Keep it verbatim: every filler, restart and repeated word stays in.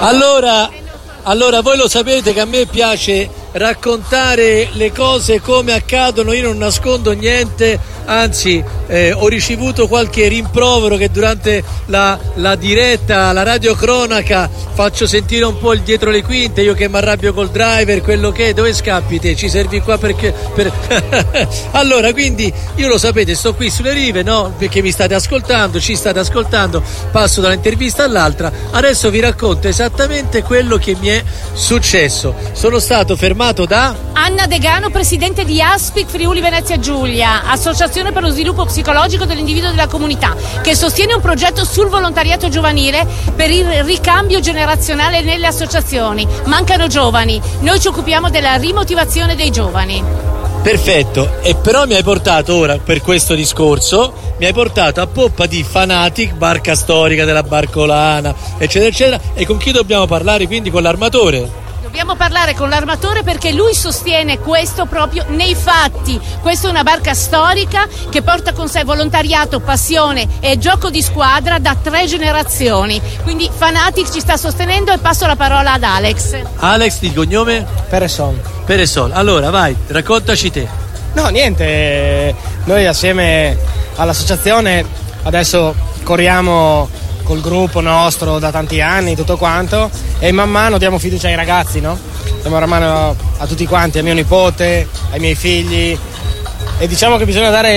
Allora, allora voi lo sapete che a me piace raccontare le cose come accadono, io non nascondo niente, anzi eh, ho ricevuto qualche rimprovero che durante la, la diretta, la radiocronaca faccio sentire un po' il dietro le quinte, io che mi arrabbio col driver, quello che è, dove scappi te? Ci servi qua perché per... Allora, quindi io lo sapete, sto qui sulle rive, no? Perché mi state ascoltando, ci state ascoltando, passo da un'intervista all'altra, adesso vi racconto esattamente quello che mi è successo. Sono stato fermato da Anna Degano, presidente di Aspic Friuli Venezia Giulia, associazione per lo sviluppo psicologico dell'individuo e della comunità, che sostiene un progetto sul volontariato giovanile per il ricambio generazionale nelle associazioni. Mancano giovani, noi ci occupiamo della rimotivazione dei giovani. Perfetto, e però mi hai portato ora, per questo discorso, mi hai portato a poppa di Fanatic, barca storica della Barcolana, eccetera eccetera, e con chi dobbiamo parlare quindi? Con l'armatore? Dobbiamo parlare con l'armatore perché lui sostiene questo proprio nei fatti. Questa è una barca storica che porta con sé volontariato, passione e gioco di squadra da tre generazioni. Quindi Fanatic ci sta sostenendo e passo la parola ad Alex. Alex, di cognome? Peresol. Peresol. Allora vai, raccontaci te. No, niente, noi assieme all'associazione adesso corriamo col gruppo nostro da tanti anni, tutto quanto, e man mano diamo fiducia ai ragazzi, no? Diamo man mano a tutti quanti, a mio nipote, ai miei figli, e diciamo che bisogna dare